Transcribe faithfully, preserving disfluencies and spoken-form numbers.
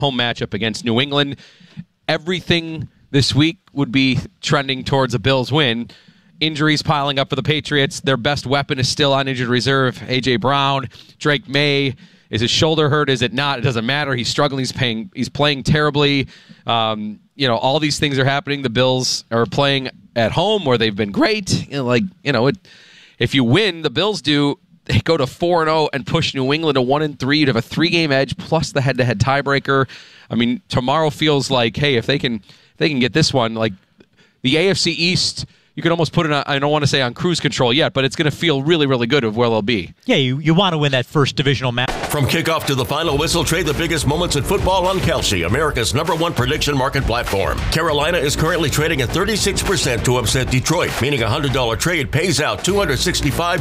home matchup against New England. Everything this week would be trending towards a Bills win. Injuries piling up for the Patriots. Their best weapon is still on injured reserve. A J. Brown, Drake May. Is his shoulder hurt? Is it not? It doesn't matter. He's struggling. He's paying. He's playing terribly. Um, you know, all these things are happening. The Bills are playing at home where they've been great. You know, like you know, it, if you win, the Bills do. They go to four and zero and push New England to one and three. You'd have a three game edge plus the head to head tiebreaker. I mean, tomorrow feels like, hey, if they can, if they can get this one, like the A F C East. You can almost put it on, I don't want to say on cruise control yet, but it's going to feel really, really good of where they'll be. Yeah, you, you want to win that first divisional match. From kickoff to the final whistle, trade the biggest moments in football on Kalshi, America's number one prediction market platform. Carolina is currently trading at thirty-six percent to upset Detroit, meaning a one hundred dollars trade pays out two hundred sixty-five